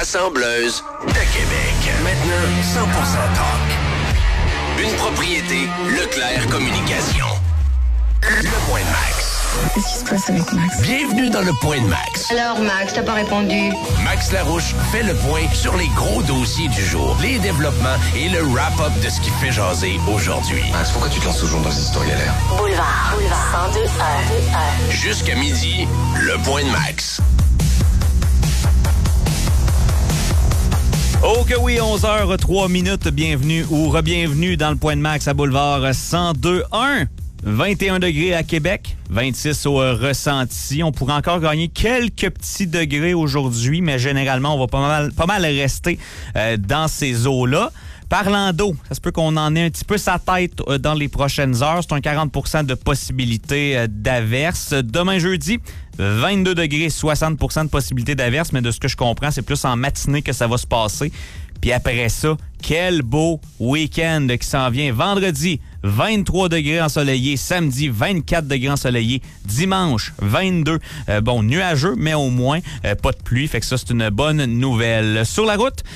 assembleuse de Québec. Maintenant, 100% talk. Une propriété Leclerc Communication. Le Point de Max. Qu'est-ce qui se passe avec Max? Bienvenue dans le Point de Max. Alors, Max, t'as pas répondu? Max Larouche fait le point sur les gros dossiers du jour, les développements et le wrap-up de ce qui fait jaser aujourd'hui. Max, pourquoi tu te lances toujours dans cette histoire galère? Boulevard 102.1. Jusqu'à midi, le Point de Max. Oh que oui, 11h03, bienvenue ou re-bienvenue dans le Point de Max à Boulevard 102.1. 21 degrés à Québec, 26 au ressenti. On pourrait encore gagner quelques petits degrés aujourd'hui, mais généralement, on va pas mal rester dans ces eaux-là. Parlant d'eau, ça se peut qu'on en ait un petit peu sa tête dans les prochaines heures. C'est un 40% de possibilité d'averse. Demain jeudi, 22 degrés, 60% de possibilité d'averse, mais de ce que je comprends, c'est plus en matinée que ça va se passer. Puis après ça, quel beau week-end qui s'en vient. Vendredi, 23 degrés ensoleillés. Samedi, 24 degrés ensoleillés. Dimanche, 22. Nuageux, mais au moins, pas de pluie. Fait que ça, c'est une bonne nouvelle. Sur la route,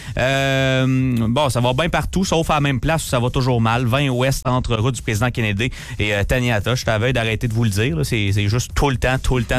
ça va bien partout, sauf à la même place où ça va toujours mal. 20 ouest entre route du président Kennedy et Taniata. Je t'avais d'arrêter de vous le dire. Là. C'est juste tout le temps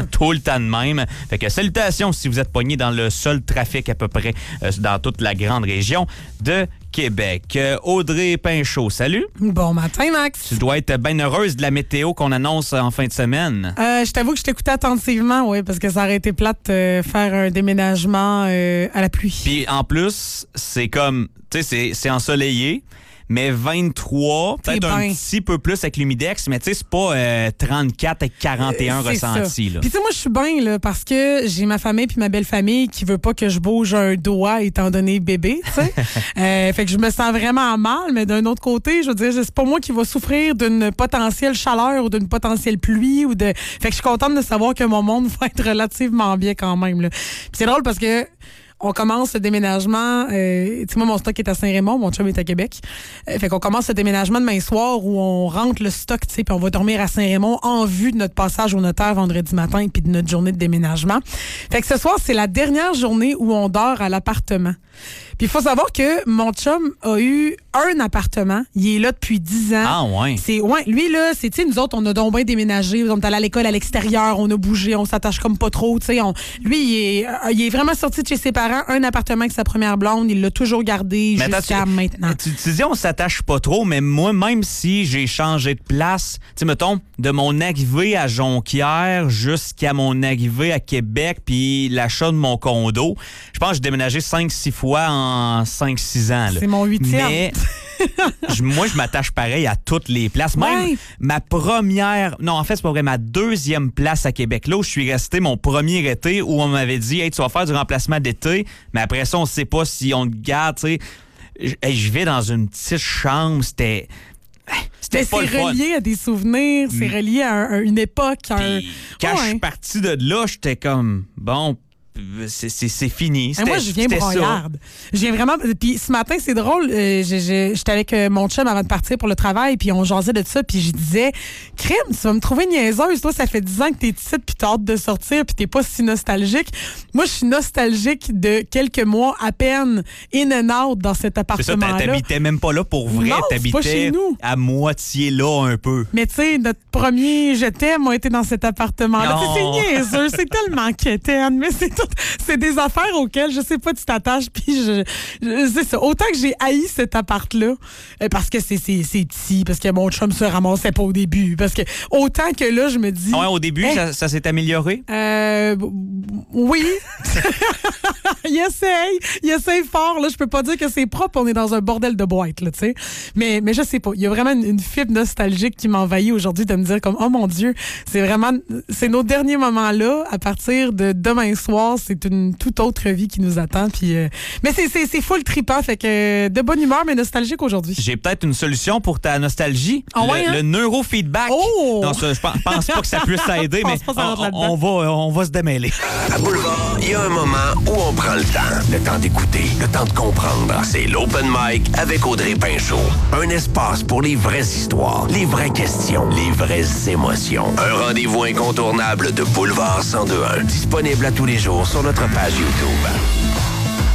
de même. Fait que salutations si vous êtes pogné dans le seul trafic à peu près dans toute la grande région de Québec. Audrey Pinchot, salut. Bon matin, Max. Tu dois être bien heureuse de la météo qu'on annonce en fin de semaine. Je t'avoue que je t'écoutais attentivement, oui, parce que ça aurait été plate faire un déménagement à la pluie. Puis en plus, c'est comme, tu sais, c'est ensoleillé. Mais 23, peut-être un petit peu plus avec l'humidex, mais tu sais, c'est pas 34 et 41 ressentis. Puis tu sais, moi, je suis bien, là, parce que j'ai ma famille puis ma belle-famille qui veut pas que je bouge un doigt étant donné bébé, tu sais. Fait que je me sens vraiment mal, mais d'un autre côté, je veux dire, c'est pas moi qui va souffrir d'une potentielle chaleur ou d'une potentielle pluie ou de... Fait que je suis contente de savoir que mon monde va être relativement bien quand même, là. Puis c'est drôle parce que on commence le déménagement. Tu sais, moi, mon stock est à Saint-Raymond, mon chum est à Québec. Fait qu'on commence le déménagement demain soir où on rentre le stock, tu sais, puis on va dormir à Saint-Raymond en vue de notre passage au notaire vendredi matin puis de notre journée de déménagement. Fait que ce soir, c'est la dernière journée où on dort à l'appartement. Puis il faut savoir que mon chum a eu un appartement. Il est là depuis 10 ans. Ah ouais? Lui, là, c'est, tu sais, nous autres, on a donc bien déménagé. On est allé à l'école à l'extérieur, on a bougé, on s'attache comme pas trop, tu sais. Lui, il est vraiment sorti de chez ses parents, un appartement avec sa première blonde. Il l'a toujours gardé jusqu'à maintenant. Tu dis on s'attache pas trop, mais moi, même si j'ai changé de place, tu sais, mettons, de mon arrivée à Jonquière jusqu'à mon arrivée à Québec puis l'achat de mon condo, je pense que j'ai déménagé 5-6 fois en 5-6 ans. Là. C'est mon 8e. Mais moi, je m'attache pareil à toutes les places. Même ma première... Non, en fait, c'est pas vrai. Ma deuxième place à Québec, là où je suis resté mon premier été, où on m'avait dit « Hey, tu vas faire du remplacement d'été, mais après ça, on sait pas si on te garde. » Tu sais, je vais dans une petite chambre, c'était pas le fun. C'est relié à des souvenirs, c'est relié à une époque. Quand je suis parti de là, j'étais comme, bon... C'est fini. Moi, je viens broyarde. Je viens vraiment... Puis ce matin, c'est drôle, j'étais avec mon chum avant de partir pour le travail, puis on jasait de ça, puis je disais, crime, tu vas me trouver niaiseuse. Toi, ça fait 10 ans que t'es ici, puis t'as hâte de sortir, puis t'es pas si nostalgique. Moi, je suis nostalgique de quelques mois à peine in and out dans cet appartement-là. C'est ça, t'habitais même pas là pour vrai. Non, t'habitais pas chez nous. À moitié là un peu. Mais tu sais, notre premier je t'aime a été dans cet appartement-là. C'est niaiseux, c'est tellement quétaine, mais c'est des affaires auxquelles, je sais pas, tu t'attaches, puis c'est ça. Autant que j'ai haï cet appart-là, parce que c'est petit, parce que mon chum se ramassait pas au début, parce que autant que là, je me dis... Ouais, au début, ça s'est amélioré? Oui. Il essaye fort, là. Je peux pas dire que c'est propre, on est dans un bordel de boîte, là, tu sais. Mais je sais pas, il y a vraiment une fibre nostalgique qui m'envahit aujourd'hui de me dire comme, oh mon Dieu, c'est nos derniers moments-là, à partir de demain soir, c'est une toute autre vie qui nous attend. Puis, mais c'est full trippant, fait que de bonne humeur, mais nostalgique aujourd'hui. J'ai peut-être une solution pour ta nostalgie. Le neurofeedback. Oh! Non, je pense pas que ça puisse t'aider, mais on va se démêler. À Boulevard, il y a un moment où on prend le temps d'écouter, le temps de comprendre. C'est l'Open Mic avec Audrey Pinchot. Un espace pour les vraies histoires, les vraies questions, les vraies émotions. Un rendez-vous incontournable de Boulevard 102.1. Disponible à tous les jours sur notre page YouTube.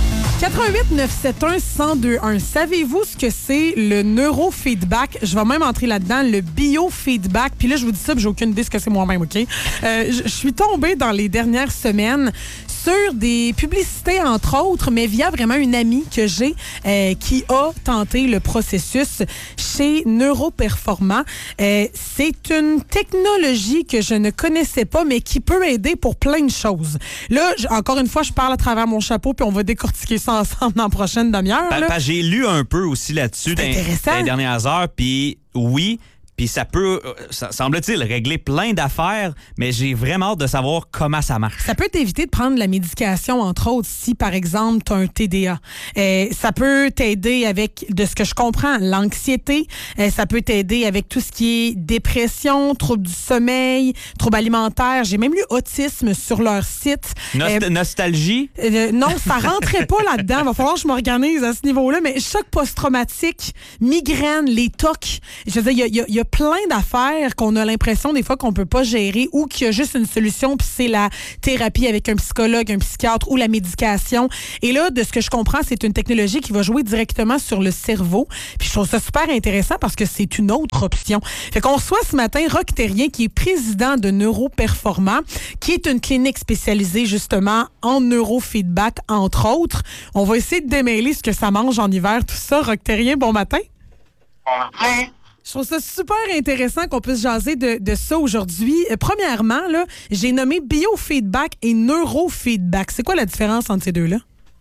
88 971 1021. Savez-vous ce que c'est le neurofeedback? Je vais même entrer là-dedans, le biofeedback. Puis là, je vous dis ça, puis j'ai aucune idée ce que c'est moi-même, OK? Je suis tombée dans les dernières semaines sur des publicités, entre autres, mais via vraiment une amie que j'ai qui a tenté le processus chez Neuroperformant. C'est une technologie que je ne connaissais pas, mais qui peut aider pour plein de choses. Là, encore une fois, je parle à travers mon chapeau, puis on va décortiquer ça ensemble dans la prochaine demi-heure. J'ai lu un peu aussi là-dessus dans les dernières heures, puis oui... Puis ça peut, semble-t-il, régler plein d'affaires, mais j'ai vraiment hâte de savoir comment ça marche. Ça peut t'éviter de prendre la médication, entre autres, si, par exemple, tu as un TDA. Ça peut t'aider avec, de ce que je comprends, l'anxiété. Ça peut t'aider avec tout ce qui est dépression, troubles du sommeil, troubles alimentaires. J'ai même lu autisme sur leur site. Nostalgie? Non, ça rentrait pas là-dedans. Il va falloir que je m'organise à ce niveau-là. Mais choc post-traumatique, migraine, les TOC. Je veux dire, il y a plein d'affaires qu'on a l'impression des fois qu'on peut pas gérer ou qu'il y a juste une solution, puis c'est la thérapie avec un psychologue, un psychiatre ou la médication. Et là, de ce que je comprends, c'est une technologie qui va jouer directement sur le cerveau. Puis je trouve ça super intéressant parce que c'est une autre option. Fait qu'on reçoit ce matin Roch Terrien, qui est président de Neuroperformant, qui est une clinique spécialisée justement en neurofeedback, entre autres. On va essayer de démêler ce que ça mange en hiver, tout ça. Roch Terrien, bon matin. Bon matin. Je trouve ça super intéressant qu'on puisse jaser de ça aujourd'hui. Premièrement, là, j'ai nommé biofeedback et neurofeedback. C'est quoi la différence entre ces deux-là?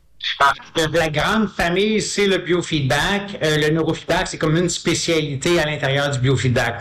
La grande famille, c'est le biofeedback. Le neurofeedback, c'est comme une spécialité à l'intérieur du biofeedback.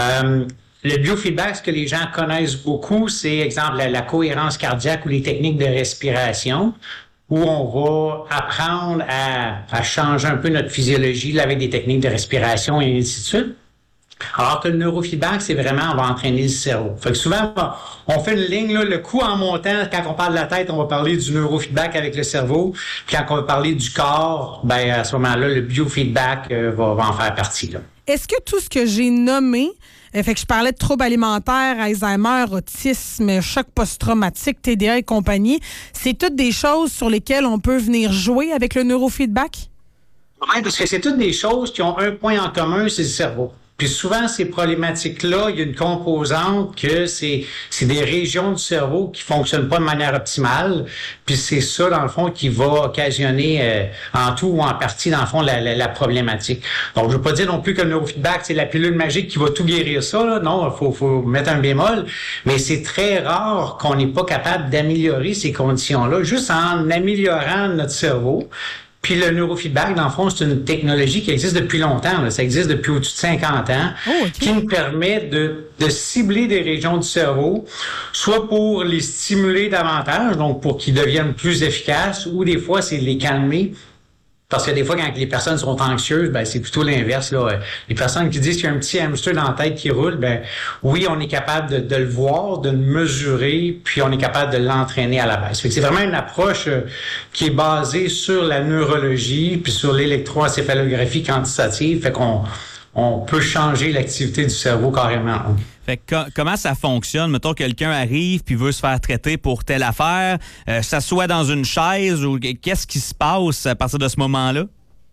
Le biofeedback, ce que les gens connaissent beaucoup, c'est, exemple, la cohérence cardiaque ou les techniques de respiration, où on va apprendre à changer un peu notre physiologie là, avec des techniques de respiration et ainsi de suite. Alors que le neurofeedback, c'est vraiment, on va entraîner le cerveau. Fait que souvent, on fait une ligne, là, le coup en montant, quand on parle de la tête, on va parler du neurofeedback avec le cerveau. Puis quand on va parler du corps, ben à ce moment-là, le biofeedback va en faire partie. Là. Est-ce que tout ce que j'ai nommé, fait que je parlais de troubles alimentaires, Alzheimer, autisme, choc post-traumatique, TDA et compagnie, c'est toutes des choses sur lesquelles on peut venir jouer avec le neurofeedback? Oui, parce que c'est toutes des choses qui ont un point en commun, c'est le cerveau. Puis souvent, ces problématiques-là, il y a une composante que c'est des régions du cerveau qui fonctionnent pas de manière optimale. Puis c'est ça, dans le fond, qui va occasionner en tout ou en partie, dans le fond, la problématique. Donc, je veux pas dire non plus que le neurofeedback, c'est la pilule magique qui va tout guérir ça. Là. Non, faut mettre un bémol. Mais c'est très rare qu'on n'est pas capable d'améliorer ces conditions-là, juste en améliorant notre cerveau. Puis le neurofeedback, dans le fond, c'est une technologie qui existe depuis longtemps. Là. Ça existe depuis au-dessus de 50 ans, qui nous permet de cibler des régions du cerveau, soit pour les stimuler davantage, donc pour qu'ils deviennent plus efficaces, ou des fois, c'est de les calmer. Parce que des fois, quand les personnes sont anxieuses, ben c'est plutôt l'inverse. Là. Les personnes qui disent qu'il y a un petit hamster dans la tête qui roule, ben oui, on est capable de le voir, de le mesurer, puis on est capable de l'entraîner à la baisse. Fait que c'est vraiment une approche qui est basée sur la neurologie, puis sur l'électroencéphalographie quantitative. Fait qu'on peut changer l'activité du cerveau carrément. Fait que comment ça fonctionne? Mettons, quelqu'un arrive puis veut se faire traiter pour telle affaire, s'assoit dans une chaise ou qu'est-ce qui se passe à partir de ce moment-là?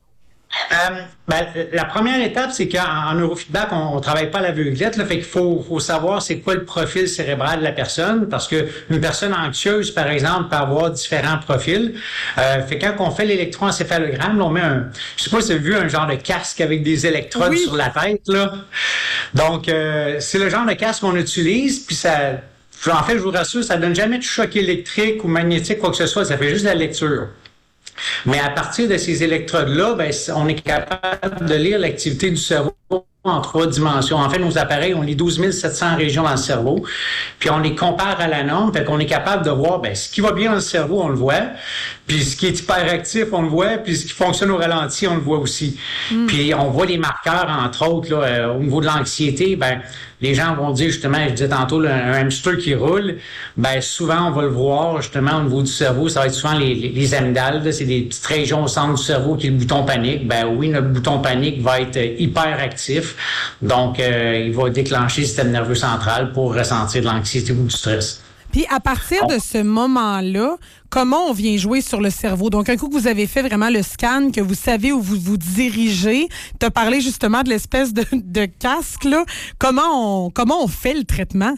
La première étape, c'est qu'en neurofeedback, on travaille pas à l'aveuglette. Là, fait qu'il faut savoir c'est quoi le profil cérébral de la personne, parce que une personne anxieuse, par exemple, peut avoir différents profils. Fait quand on fait l'électroencéphalogramme, on met je sais pas si vous avez vu un genre de casque avec des électrodes sur la tête, là. Donc, c'est le genre de casque qu'on utilise, puis ça, en fait, je vous rassure, ça donne jamais de choc électrique ou magnétique, quoi que ce soit, ça fait juste de la lecture. Mais à partir de ces électrodes-là, ben, on est capable de lire l'activité du cerveau en 3 dimensions. En fait, nos appareils, on lit 12 700 régions dans le cerveau, puis on les compare à la norme, fait qu'on est capable de voir ce qui va bien dans le cerveau, on le voit, puis ce qui est hyperactif, on le voit, puis ce qui fonctionne au ralenti, on le voit aussi. Puis on voit les marqueurs, entre autres, là, au niveau de l'anxiété, les gens vont dire, justement, je disais tantôt, un hamster qui roule, souvent, on va le voir, justement, au niveau du cerveau, ça va être souvent les amygdales, là, c'est des petites régions au centre du cerveau qui est le bouton panique. Oui, notre bouton panique va être hyperactif, donc il va déclencher le système nerveux central pour ressentir de l'anxiété ou du stress. Puis à partir de ce moment-là, comment on vient jouer sur le cerveau? Donc, un coup que vous avez fait vraiment le scan, que vous savez où vous vous dirigez, tu as parlé justement de l'espèce de casque, là. Comment on fait le traitement?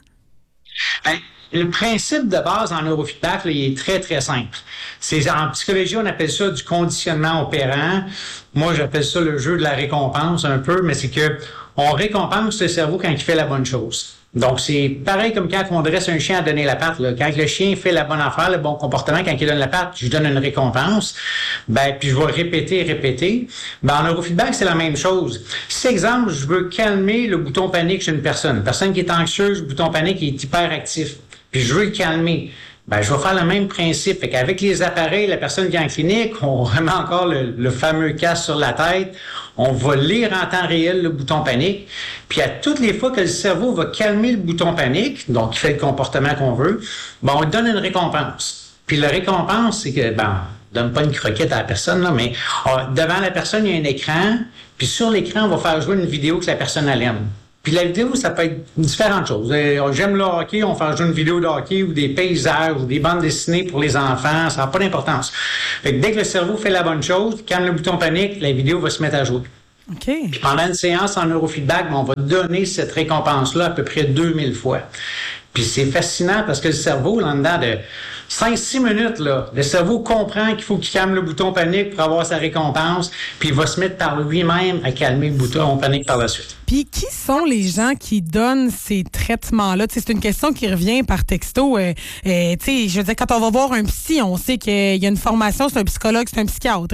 Le principe de base en neurofeedback, là, il est très, très simple. En psychologie, on appelle ça du conditionnement opérant. Moi, j'appelle ça le jeu de la récompense un peu, mais c'est que on récompense le cerveau quand il fait la bonne chose. Donc, c'est pareil comme quand on dresse un chien à donner la patte. Là. Quand le chien fait la bonne affaire, le bon comportement, quand il donne la patte, je donne une récompense. Puis je vais répéter. En neurofeedback, c'est la même chose. Si, exemple, je veux calmer le bouton panique chez une personne qui est anxieuse, le bouton panique est hyperactif, puis je veux le calmer, je vais faire le même principe. Fait qu'avec les appareils, la personne qui est en clinique, on remet encore le fameux casque sur la tête. On va lire en temps réel le bouton panique. Puis à toutes les fois que le cerveau va calmer le bouton panique, donc il fait le comportement qu'on veut, on lui donne une récompense. Puis la récompense, c'est que, on donne pas une croquette à la personne, là, mais devant la personne, il y a un écran. Puis sur l'écran, on va faire jouer une vidéo que la personne aime. Puis la vidéo, ça peut être différentes choses. J'aime le hockey, on fait jouer une vidéo de hockey ou des paysages ou des bandes dessinées pour les enfants, ça n'a pas d'importance. Fait que dès que le cerveau fait la bonne chose, calme le bouton panique, la vidéo va se mettre à jouer. Okay. Puis pendant une séance en neurofeedback, on va donner cette récompense-là à peu près 2000 fois. Puis c'est fascinant parce que le cerveau, là, dedans de 5-6 minutes, là, le cerveau comprend qu'il faut qu'il calme le bouton panique pour avoir sa récompense, puis il va se mettre par lui-même à calmer le bouton panique par la suite. Puis qui sont les gens qui donnent ces traitements-là? T'sais, c'est une question qui revient par texto. Je veux dire, quand on va voir un psy, on sait qu'il y a une formation, c'est un psychologue, c'est un psychiatre.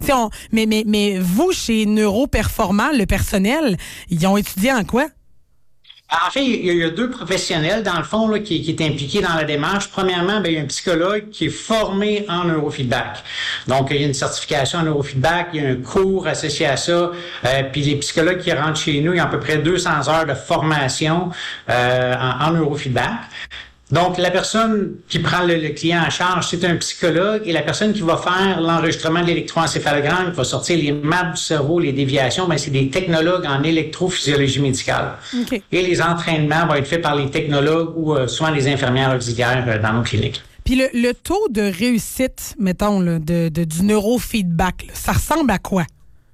Mais vous, chez Neuroperformant, le personnel, ils ont étudié en quoi? En fait, il y a deux professionnels, dans le fond, là, qui est impliqué dans la démarche. Premièrement, il y a un psychologue qui est formé en neurofeedback. Donc, il y a une certification en neurofeedback, il y a un cours associé à ça. Puis les psychologues qui rentrent chez nous, il y a à peu près 200 heures de formation en neurofeedback. Donc, la personne qui prend le client en charge, c'est un psychologue, et la personne qui va faire l'enregistrement de l'électroencéphalogramme, qui va sortir les maps du cerveau, les déviations, c'est des technologues en électrophysiologie médicale. Okay. Et les entraînements vont être faits par les technologues ou souvent les infirmières auxiliaires dans nos cliniques. Puis le taux de réussite, mettons, là, du neurofeedback, là, ça ressemble à quoi?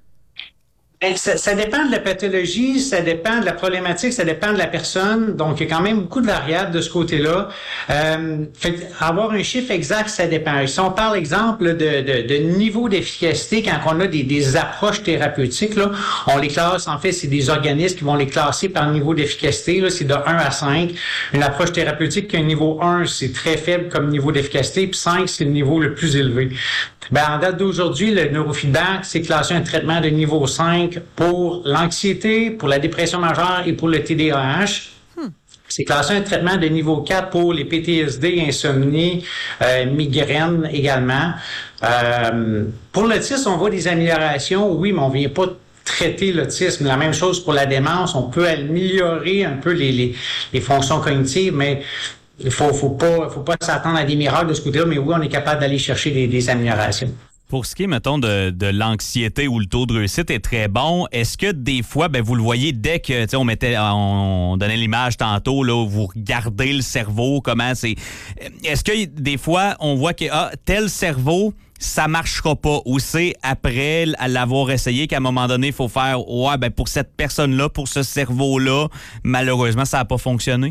Ça dépend de la pathologie, ça dépend de la problématique, ça dépend de la personne. Donc, il y a quand même beaucoup de variables de ce côté-là. Avoir un chiffre exact, ça dépend. Si on parle, exemple, de niveau d'efficacité, quand on a des approches thérapeutiques, là, on les classe, en fait, c'est des organismes qui vont les classer par niveau d'efficacité. Là, c'est de 1 à 5. Une approche thérapeutique qui a un niveau 1, c'est très faible comme niveau d'efficacité, puis 5, c'est le niveau le plus élevé. En date d'aujourd'hui, le neurofeedback, c'est classé un traitement de niveau 5 pour l'anxiété, pour la dépression majeure et pour le TDAH. C'est classé un traitement de niveau 4 pour les PTSD, insomnie, migraine également. Pour l'autisme, on voit des améliorations, oui, mais on ne vient pas traiter l'autisme. La même chose pour la démence, on peut améliorer un peu les fonctions cognitives, mais il faut pas s'attendre à des miracles de ce côté-là, mais oui, on est capable d'aller chercher des améliorations. Pour ce qui est, mettons, de l'anxiété où le taux de réussite est très bon, est-ce que des fois, vous le voyez dès que, on donnait l'image tantôt, là, où vous regardez le cerveau, comment c'est... Est-ce que des fois, on voit que tel cerveau, ça marchera pas, ou c'est après l'avoir essayé qu'à un moment donné, il faut faire, pour cette personne-là, pour ce cerveau-là, malheureusement, ça n'a pas fonctionné?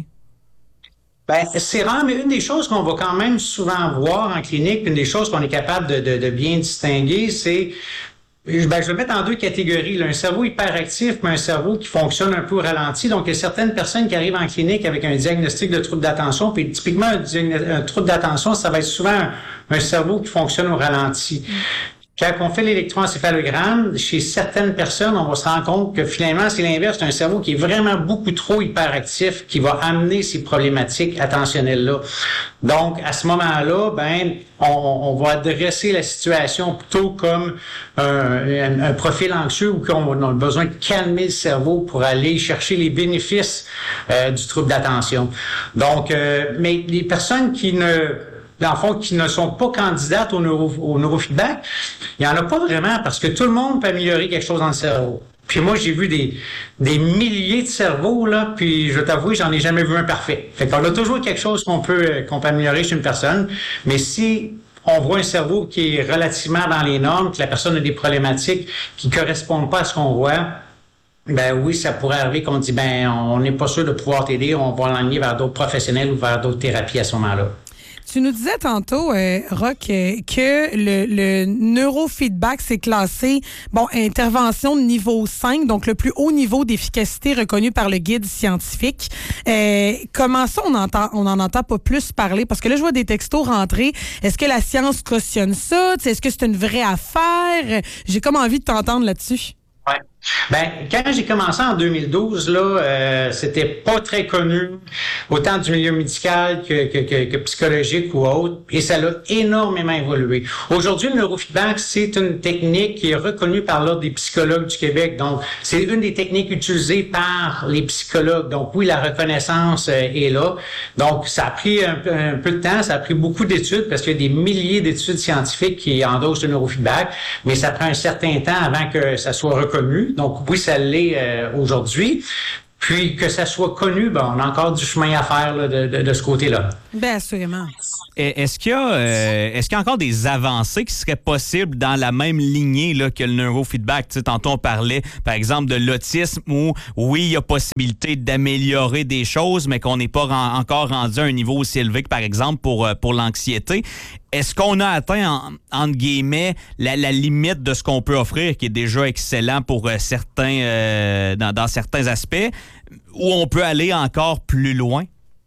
C'est rare, mais une des choses qu'on va quand même souvent voir en clinique, une des choses qu'on est capable de bien distinguer, c'est, je vais le mettre en deux catégories, là, un cerveau hyperactif, mais un cerveau qui fonctionne un peu au ralenti. Donc, il y a certaines personnes qui arrivent en clinique avec un diagnostic de trouble d'attention, puis typiquement, un trouble d'attention, ça va être souvent un cerveau qui fonctionne au ralenti. Quand on fait l'électroencéphalogramme, chez certaines personnes, on va se rendre compte que finalement, c'est l'inverse. C'est un cerveau qui est vraiment beaucoup trop hyperactif qui va amener ces problématiques attentionnelles-là. Donc, à ce moment-là, on va adresser la situation plutôt comme un profil anxieux où on a besoin de calmer le cerveau pour aller chercher les bénéfices du trouble d'attention. Donc, mais les personnes qui ne sont pas candidates au neurofeedback, il n'y en a pas vraiment parce que tout le monde peut améliorer quelque chose dans le cerveau. Puis moi, j'ai vu des milliers de cerveaux, là, puis je t'avoue, j'en ai jamais vu un parfait. Fait qu'on a toujours quelque chose qu'on peut améliorer chez une personne, mais si on voit un cerveau qui est relativement dans les normes, que la personne a des problématiques qui correspondent pas à ce qu'on voit, ben oui, ça pourrait arriver qu'on dit, ben on n'est pas sûr de pouvoir t'aider, on va l'enligner vers d'autres professionnels ou vers d'autres thérapies à ce moment-là. Tu nous disais tantôt, Roch, que le neurofeedback, c'est classé, intervention de niveau 5, donc le plus haut niveau d'efficacité reconnu par le guide scientifique. Comment ça, on n'en entend pas plus parler? Parce que là, je vois des textos rentrer. Est-ce que la science cautionne ça? Est-ce que c'est une vraie affaire? J'ai comme envie de t'entendre là-dessus. Ouais. Ben, quand j'ai commencé en 2012, là, c'était pas très connu, autant du milieu médical que psychologique ou autre, et ça a énormément évolué. Aujourd'hui, le neurofeedback, c'est une technique qui est reconnue par l'Ordre des psychologues du Québec. Donc, c'est une des techniques utilisées par les psychologues. Donc, oui, la reconnaissance est là. Donc, ça a pris un peu de temps, ça a pris beaucoup d'études, parce qu'il y a des milliers d'études scientifiques qui endossent le neurofeedback, mais ça prend un certain temps avant que ça soit reconnu. Donc, oui, ça l'est aujourd'hui. Puis, que ça soit connu, on a encore du chemin à faire là, de ce côté-là. Bien, assurément. Est-ce qu'il y a encore des avancées qui seraient possibles dans la même lignée là, que le neurofeedback? Tu sais, tantôt, on parlait, par exemple, de l'autisme où, oui, il y a possibilité d'améliorer des choses, mais qu'on n'est pas encore rendu à un niveau aussi élevé que, par exemple, pour l'anxiété. Est-ce qu'on a atteint, entre guillemets, la limite de ce qu'on peut offrir, qui est déjà excellent pour certains, dans certains aspects, ou on peut aller encore plus loin?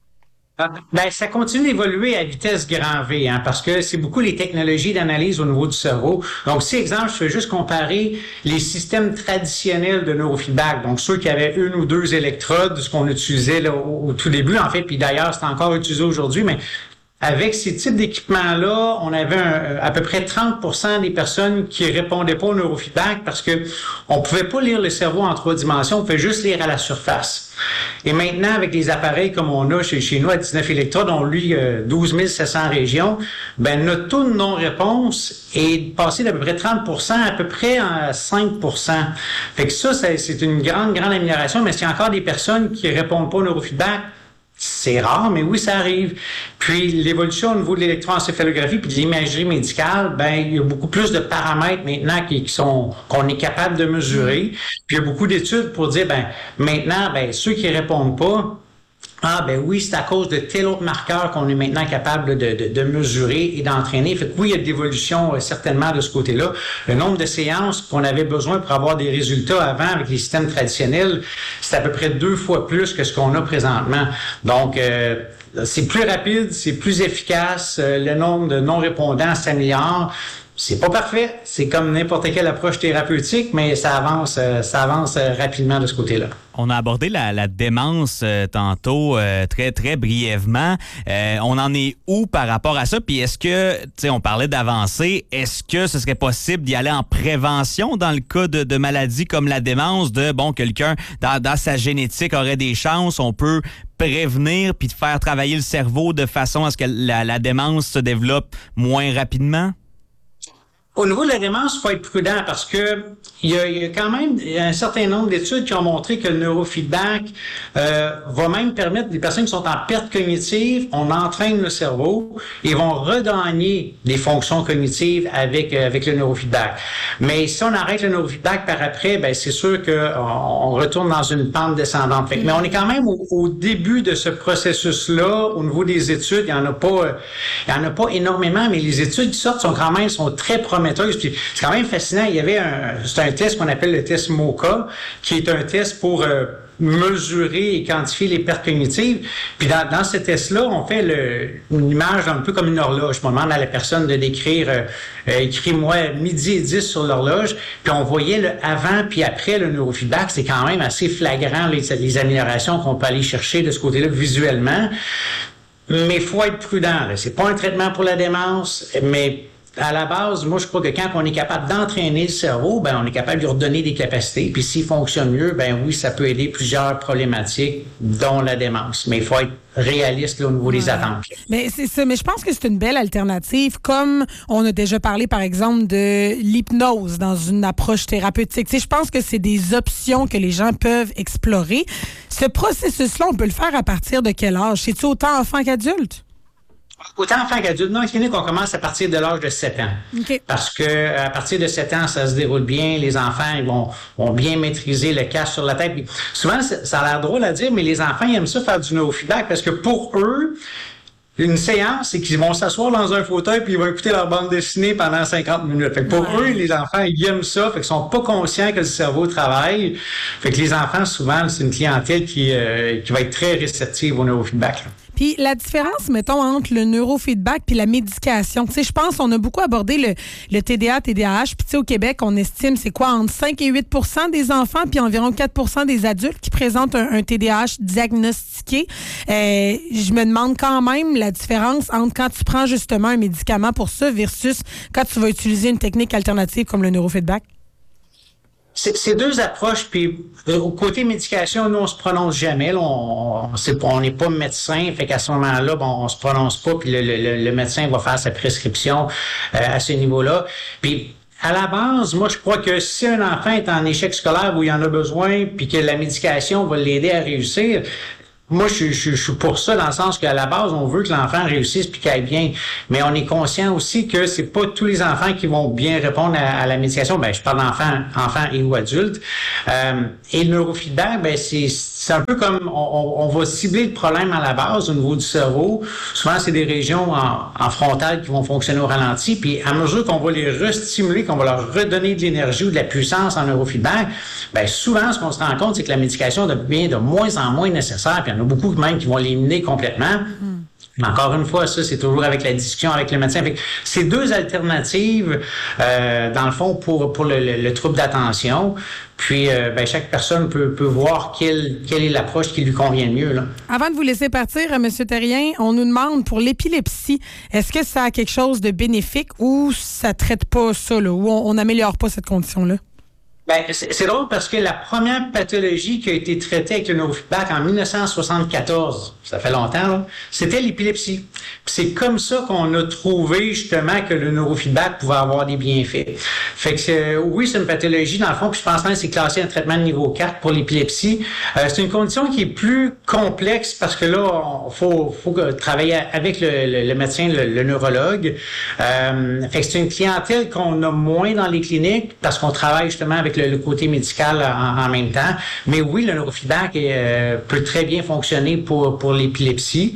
Ben, ça continue d'évoluer à vitesse grand V, parce que c'est beaucoup les technologies d'analyse au niveau du cerveau. Donc, si, exemple, je fais juste comparer les systèmes traditionnels de neurofeedback, donc ceux qui avaient une ou deux électrodes, ce qu'on utilisait là, au tout début, en fait, puis d'ailleurs, c'est encore utilisé aujourd'hui, mais avec ces types d'équipements-là, on avait à peu près 30% des personnes qui répondaient pas au neurofeedback parce que on pouvait pas lire le cerveau en 3 dimensions, on pouvait juste lire à la surface. Et maintenant, avec des appareils comme on a chez nous à 19 électrodes, on lit 12 700 régions, ben notre taux de non-réponse est passé d'à peu près 30% à peu près à 5%. Fait que ça, c'est une grande amélioration, mais s'il y a encore des personnes qui répondent pas au neurofeedback, c'est rare, mais oui, ça arrive. Puis l'évolution au niveau de l'électroencéphalographie puis de l'imagerie médicale, ben il y a beaucoup plus de paramètres maintenant qu'on est capable de mesurer. Puis il y a beaucoup d'études pour dire maintenant ceux qui répondent pas, oui, c'est à cause de tel autre marqueur qu'on est maintenant capable de mesurer et d'entraîner. Fait que oui, il y a de l'évolution certainement de ce côté-là. Le nombre de séances qu'on avait besoin pour avoir des résultats avant avec les systèmes traditionnels, c'est à peu près 2 fois plus que ce qu'on a présentement. Donc, c'est plus rapide, c'est plus efficace, le nombre de non-répondants s'améliore. C'est pas parfait, c'est comme n'importe quelle approche thérapeutique, mais ça avance rapidement de ce côté-là. On a abordé la démence tantôt très, très brièvement. On en est où par rapport à ça? Puis est-ce que, tu sais, on parlait d'avancée, est-ce que ce serait possible d'y aller en prévention dans le cas de maladies comme la démence, quelqu'un dans sa génétique aurait des chances, on peut prévenir puis de faire travailler le cerveau de façon à ce que la démence se développe moins rapidement? Au niveau de la démence, il faut être prudent parce que il y a quand même un certain nombre d'études qui ont montré que le neurofeedback va même permettre des personnes qui sont en perte cognitive, on entraîne le cerveau et vont regagner des fonctions cognitives avec le neurofeedback. Mais si on arrête le neurofeedback par après, c'est sûr qu'on retourne dans une pente descendante. Mais on est quand même au début de ce processus-là. Au niveau des études, il y en a pas énormément, mais les études qui sortent sont très prometteuses. Puis c'est quand même fascinant. Il y avait c'est un test qu'on appelle le test MoCA, qui est un test pour mesurer et quantifier les pertes cognitives. Puis dans ce test-là, on fait une image un peu comme une horloge. On demande à la personne de décrire, écris-moi midi et 10 sur l'horloge. Puis on voyait le avant puis après le neurofeedback. C'est quand même assez flagrant les améliorations qu'on peut aller chercher de ce côté-là visuellement. Mais il faut être prudent. C'est pas un traitement pour la démence, mais à la base, moi, je crois que quand on est capable d'entraîner le cerveau, ben on est capable de lui redonner des capacités. Puis s'il fonctionne mieux, ben oui, ça peut aider plusieurs problématiques, dont la démence. Mais il faut être réaliste là, au niveau des attentes. Mais c'est ça. Mais je pense que c'est une belle alternative, comme on a déjà parlé, par exemple, de l'hypnose dans une approche thérapeutique. Tu sais, je pense que c'est des options que les gens peuvent explorer. Ce processus-là, on peut le faire à partir de quel âge? C'est-tu autant enfant qu'adulte? Autant enfant qu'adulte. Non, en clinique, on commence à partir de l'âge de 7 ans. Okay. Parce que à partir de 7 ans, ça se déroule bien. Les enfants ils vont bien maîtriser le casque sur la tête. Puis souvent, ça a l'air drôle à dire, mais les enfants, ils aiment ça faire du neurofeedback parce que pour eux, une séance, c'est qu'ils vont s'asseoir dans un fauteuil puis ils vont écouter leur bande dessinée pendant 50 minutes. Fait que pour eux, les enfants, ils aiment ça. Fait qu'ils sont pas conscients que le cerveau travaille. Fait que les enfants, souvent, c'est une clientèle qui va être très réceptive au neurofeedback. Là. Puis la différence, mettons, entre le neurofeedback puis la médication. Tu sais, je pense qu'on a beaucoup abordé le TDA, TDAH. Puis tu sais, au Québec, on estime, c'est quoi, entre 5 et 8 des enfants puis environ 4 des adultes qui présentent un TDAH diagnostiqué. Je me demande quand même la différence entre quand tu prends justement un médicament pour ça versus quand tu vas utiliser une technique alternative comme le neurofeedback. C'est deux approches, puis au côté médication, nous, on se prononce jamais. Là, on n'est pas médecin, fait qu'à ce moment-là, on se prononce pas, puis le médecin va faire sa prescription à ce niveau-là. Puis à la base, moi, je crois que si un enfant est en échec scolaire où il en a besoin, puis que la médication va l'aider à réussir, moi, je suis pour ça, dans le sens qu'à la base, on veut que l'enfant réussisse puis qu'il aille bien. Mais on est conscient aussi que c'est pas tous les enfants qui vont bien répondre à la médication. Ben, je parle d'enfants et ou adultes. Et le neurofeedback, ben, c'est un peu comme on va cibler le problème à la base au niveau du cerveau. Souvent, c'est des régions en frontale qui vont fonctionner au ralenti. Puis à mesure qu'on va les restimuler, qu'on va leur redonner de l'énergie ou de la puissance en neurofeedback, ben, souvent, ce qu'on se rend compte, c'est que la médication devient de moins en moins nécessaire. Puis il y en a beaucoup même qui vont l'éliminer complètement. Mais encore une fois, ça, c'est toujours avec la discussion avec le médecin. Fait que c'est deux alternatives, dans le fond, pour le trouble d'attention. Puis, chaque personne peut voir quelle est l'approche qui lui convient le mieux. Là. Avant de vous laisser partir, M. Terrien, on nous demande pour l'épilepsie, est-ce que ça a quelque chose de bénéfique ou ça traite pas ça, là, ou on n'améliore pas cette condition-là? Ben, c'est drôle parce que la première pathologie qui a été traitée avec le neurofeedback en 1974, ça fait longtemps, là, c'était l'épilepsie. Puis c'est comme ça qu'on a trouvé justement que le neurofeedback pouvait avoir des bienfaits. Fait que oui, c'est une pathologie dans le fond, puis je pense que c'est classé un traitement de niveau 4 pour l'épilepsie. C'est une condition qui est plus complexe parce que là, faut travailler avec le médecin, le neurologue. Fait que c'est une clientèle qu'on a moins dans les cliniques parce qu'on travaille justement avec le côté médical en même temps. Mais oui, le neurofeedback peut très bien fonctionner pour l'épilepsie.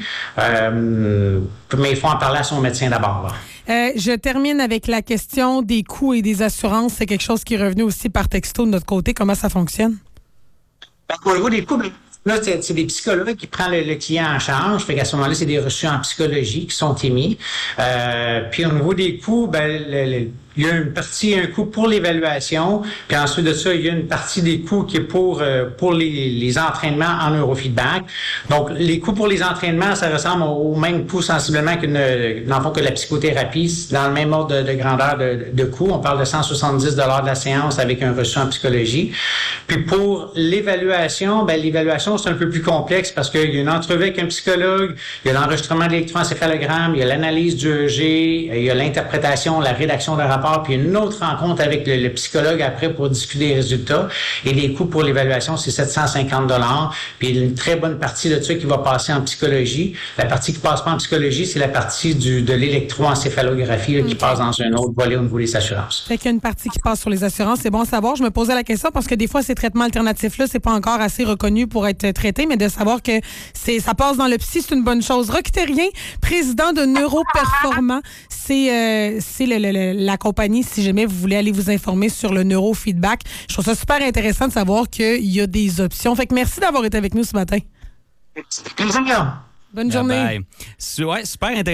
Mais il faut en parler à son médecin d'abord. Je termine avec la question des coûts et des assurances. C'est quelque chose qui est revenu aussi par texto de notre côté. Comment ça fonctionne? Au niveau des coûts, là, c'est des psychologues qui prennent le client en charge. Fait qu'à ce moment-là, c'est des reçus en psychologie qui sont émis. Puis au niveau des coûts, il y a une partie, un coût pour l'évaluation, puis ensuite de ça, il y a une partie des coûts qui est pour les entraînements en neurofeedback. Donc, les coûts pour les entraînements, ça ressemble au même coût sensiblement que la psychothérapie, dans le même ordre de grandeur de coût. On parle de 170 $ de la séance avec un reçu en psychologie. Puis pour l'évaluation, l'évaluation, c'est un peu plus complexe parce qu'il y a une entrevue avec un psychologue, il y a l'enregistrement de l'électroencéphalogramme, il y a l'analyse du EEG, il y a l'interprétation, la rédaction d'un rapport, puis une autre rencontre avec le psychologue après pour discuter des résultats. Et les coûts pour l'évaluation, c'est 750 $. Puis une très bonne partie de ça qui va passer en psychologie. La partie qui passe pas en psychologie, c'est la partie de l'électroencéphalographie qui passe dans un autre volet au niveau des assurances. Fait qu'il y a une partie qui passe sur les assurances. C'est bon à savoir. Je me posais la question parce que des fois, ces traitements alternatifs-là, c'est pas encore assez reconnu pour être traité, mais de savoir que ça passe dans le psy, c'est une bonne chose. Roch Terrien, président de Neuroperformant, c'est la compagnie, si jamais vous voulez aller vous informer sur le neurofeedback. Je trouve ça super intéressant de savoir qu'il y a des options. Fait que merci d'avoir été avec nous ce matin. Bonne journée. Ouais, super intéressant.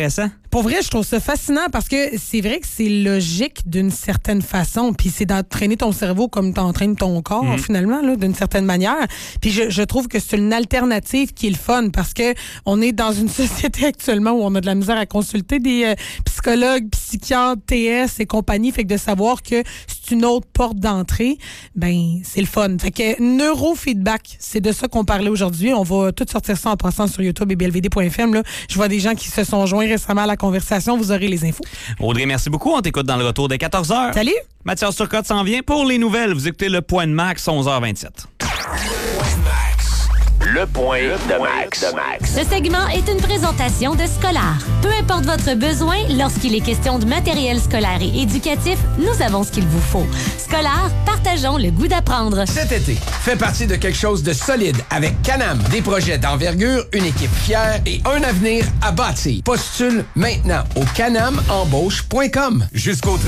Pour vrai, je trouve ça fascinant parce que c'est vrai que c'est logique d'une certaine façon. Puis c'est d'entraîner ton cerveau comme tu entraînes ton corps, finalement, là, d'une certaine manière. Puis je trouve que c'est une alternative qui est le fun parce que on est dans une société actuellement où on a de la misère à consulter des psychologues, psychiatres, TS et compagnie. Fait que de savoir que c'est une autre porte d'entrée, ben c'est le fun. Fait que neurofeedback, c'est de ça qu'on parlait aujourd'hui. On va tout sortir ça en passant sur YouTube et blvd.fm. Là. Je vois des gens qui se sont joints récemment à la conversation. Vous aurez les infos. Audrey, merci beaucoup. On t'écoute dans le retour dès 14h. Salut! Mathias Turcotte s'en vient pour les nouvelles. Vous écoutez Le Point de Max, 11h27. Le point de Max. Ce segment est une présentation de Scolar. Peu importe votre besoin, lorsqu'il est question de matériel scolaire et éducatif, nous avons ce qu'il vous faut. Scolar, partageons le goût d'apprendre. Cet été, fais partie de quelque chose de solide avec Canam. Des projets d'envergure, une équipe fière et un avenir à bâtir. Postule maintenant au canamembauche.com. Jusqu'au